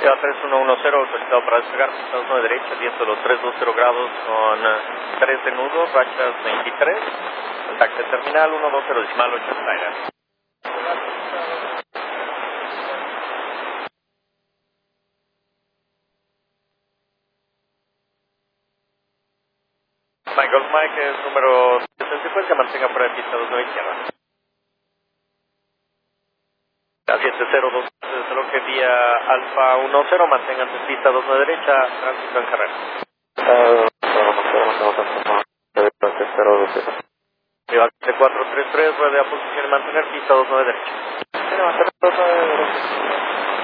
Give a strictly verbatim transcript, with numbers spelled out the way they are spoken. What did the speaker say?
Ciudad tres uno uno cero, autorizado para despegar, pista dos nueve derecha, viento de los tres dos cero grados con tres de nudo, rachas veintitrés, contacto terminal uno dos cero decimal ocho Zaira. Michael Mike es número de secuencia, mantenga fuera de pista dos nueve izquierda. A siete cero dos, desde lo que vía Alfa uno cero, mantengan en pista dos nueve derecha, tránsito en carrera. Lleva cuatro tres tres, ruede a posición y mantener pista dos nueve derecha.